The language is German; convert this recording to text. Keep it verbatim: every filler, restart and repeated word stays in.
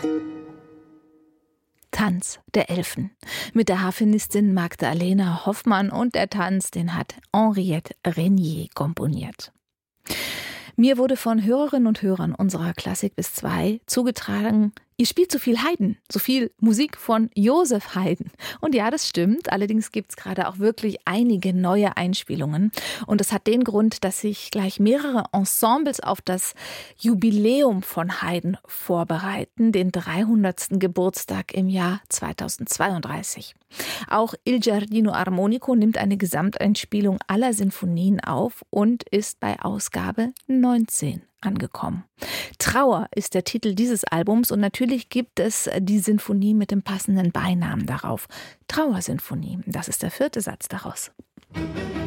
Tanz der Elfen mit der Harfenistin Magdalena Hoffmann, und der Tanz, den hat Henriette Renier komponiert. Mir wurde von Hörerinnen und Hörern unserer Klassik bis zwei zugetragen, ihr spielt so viel Haydn, so viel Musik von Joseph Haydn. Und ja, das stimmt. Allerdings gibt es gerade auch wirklich einige neue Einspielungen. Und das hat den Grund, dass sich gleich mehrere Ensembles auf das Jubiläum von Haydn vorbereiten, den dreihundertsten Geburtstag im Jahr zweitausendzweiunddreißig. Auch Il Giardino Armonico nimmt eine Gesamteinspielung aller Sinfonien auf und ist bei Ausgabe neunzehn angekommen. Trauer ist der Titel dieses Albums, und natürlich gibt es die Sinfonie mit dem passenden Beinamen darauf. Trauersinfonie, das ist der vierte Satz daraus.